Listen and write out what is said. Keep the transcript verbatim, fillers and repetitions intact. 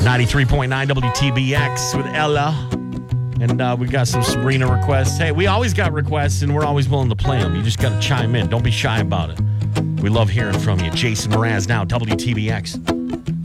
ninety-three point nine W T B X with Ella. And uh, we got some Sabrina requests. Hey, we always got requests, and we're always willing to play them. You just got to chime in. Don't be shy about it. We love hearing from you. Jason Mraz now, W T B X.